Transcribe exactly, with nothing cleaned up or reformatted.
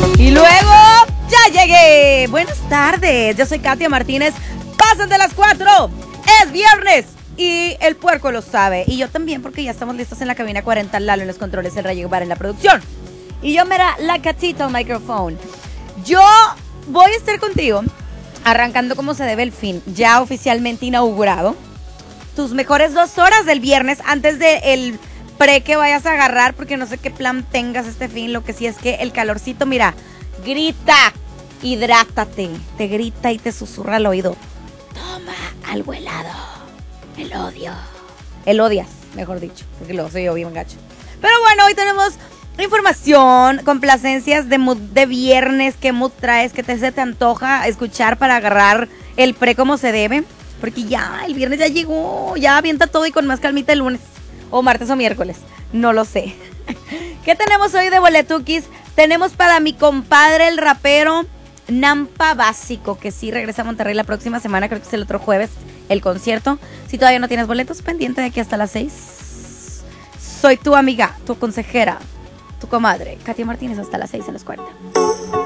Y luego, ya llegué. Buenas tardes, yo soy Katia Martínez. Pasan de las cuatro. Es viernes. Y el puerco lo sabe. Y yo también, porque ya estamos listos en la cabina cuarenta. Lalo en los controles, el Rayo Bar en la producción. Y yo, mira, la Catita al micrófono. Yo voy a estar contigo, arrancando como se debe el fin, ya oficialmente inaugurado. Tus mejores dos horas del viernes antes del pre que vayas a agarrar, porque no sé qué plan tengas este fin. Lo que sí es que el calorcito, mira, grita, hidrátate, te grita y te susurra al oído. Toma algo helado. El odio. El odias, mejor dicho, porque luego soy yo bien gacho. Pero bueno, hoy tenemos información, complacencias de mood de viernes. ¿Qué mood traes? ¿Qué te, se te antoja escuchar para agarrar el pre como se debe? Porque ya, el viernes ya llegó. Ya avienta todo y con más calmita el lunes. O martes o miércoles. No lo sé. ¿Qué tenemos hoy de boletuquis? Tenemos para mi compadre el rapero Nampa Básico, que sí regresa a Monterrey la próxima semana. Creo que es el otro jueves el concierto. Si todavía no tienes boletos, pendiente de aquí hasta las seis. Soy tu amiga, tu consejera, tu comadre, Katia Martínez, hasta las seis en los cuarenta.